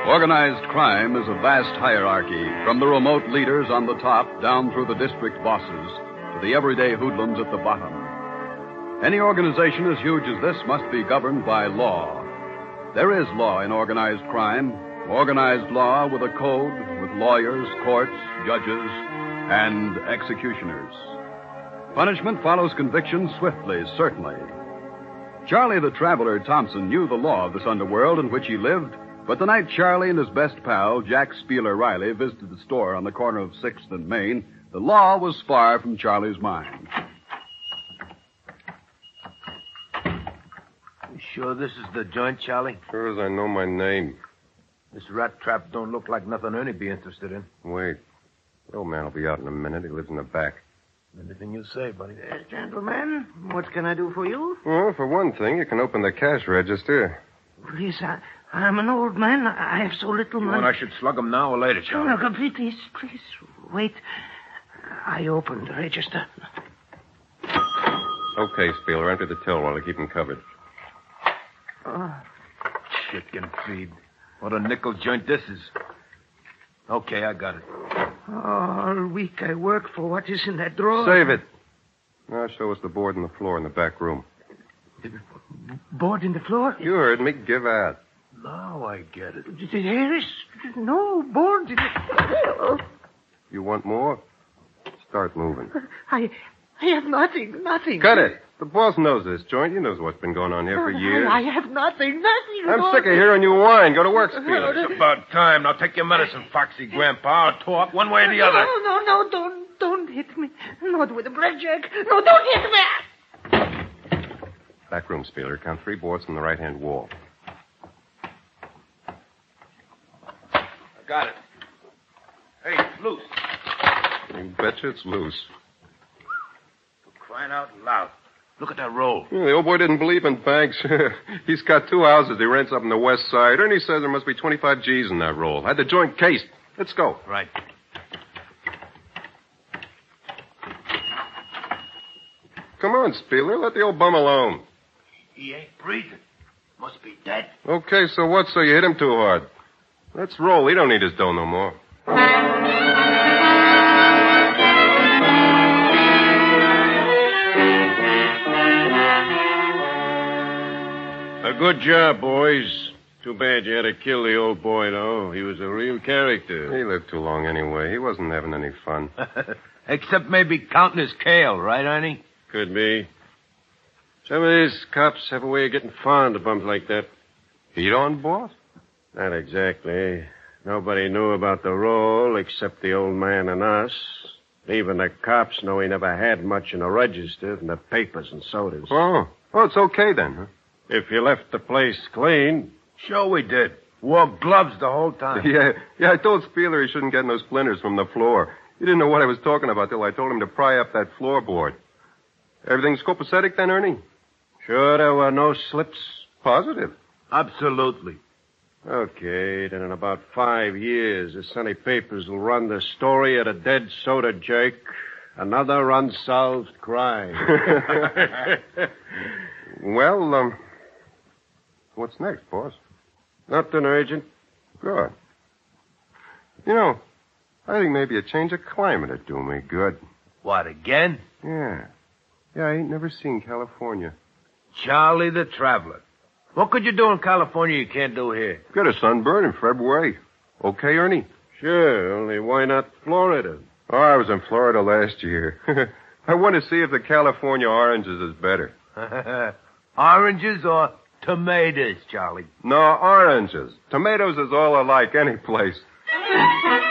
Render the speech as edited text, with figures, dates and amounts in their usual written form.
Organized crime is a vast hierarchy, from the remote leaders on the top down through the district bosses to the everyday hoodlums at the bottom. Any organization as huge as this must be governed by law. There is law in organized crime, organized law with a code, with lawyers, courts, judges, and executioners. Punishment follows conviction swiftly, certainly. Charlie the Traveler Thompson knew the law of this underworld in which he lived, but the night Charlie and his best pal, Jack Spieler Riley, visited the store on the corner of 6th and Main, the law was far from Charlie's mind. You sure this is the joint, Charlie? Sure as I know my name. This rat trap don't look like nothing Ernie'd be interested in. Wait. The old man will be out in a minute. He lives in the back. Anything you say, buddy. Gentlemen, what can I do for you? Well, for one thing, you can open the cash register. Please, I'm an old man. I have so little money. I should slug him now or later, Charlie? No, please, wait. I opened the register. Okay, Spieler, enter the till while I keep him covered. Chicken feed. What a nickel joint this is. Okay, I got it. All week I work for what is in that drawer. Save it. Now show us the board and the floor in the back room. Board in the floor? You heard me. Give out. Now I get it. There is no board in the... You want more? Start moving. I have nothing. Cut it. The boss knows this joint. He knows what's been going on here for years. I have nothing. I'm sick of hearing you whine. Go to work, Spieler. It's about time. Now take your medicine, Foxy Grandpa. I'll talk one way or the other. No, don't hit me. Not with a blackjack. No, don't hit me. Back room, Spieler. Count 3 boards from the right-hand wall. I got it. Hey, it's loose. You betcha it's loose. Crying out loud. Look at that roll. Yeah, the old boy didn't believe in banks. He's got 2 houses he rents up on the west side. Ernie says there must be 25 G's in that roll. Had the joint cased. Let's go. Right. Come on, Spieler. Let the old bum alone. He ain't breathing. Must be dead. Okay, so what? So you hit him too hard. Let's roll. He don't need his dough no more. A good job, boys. Too bad you had to kill the old boy, though. He was a real character. He lived too long anyway. He wasn't having any fun. Except maybe counting his kale, right, Ernie? Could be. Some of these cops have a way of getting fond of bums like that. Feed on, boss? Not exactly. Nobody knew about the roll except the old man and us. Even the cops know he never had much in a register than the papers and sodas. Oh, it's okay then, huh? If you left the place clean. Sure we did. Wore gloves the whole time. Yeah, I told Spieler he shouldn't get no splinters from the floor. He didn't know what I was talking about till I told him to pry up that floorboard. Everything's copacetic then, Ernie? Sure there were no slips? Positive. Absolutely. Okay, then in about 5 years, the Sunday papers will run the story of a dead soda jerk. Another unsolved crime. Well, what's next, boss? Nothing urgent. Good. You know, I think maybe a change of climate would do me good. What, again? Yeah, I ain't never seen California. Charlie the Traveler. What could you do in California you can't do here? Get a sunburn in February. Okay, Ernie? Sure, only why not Florida? Oh, I was in Florida last year. I want to see if the California oranges is better. Oranges or tomatoes, Charlie? No, oranges. Tomatoes is all alike any place.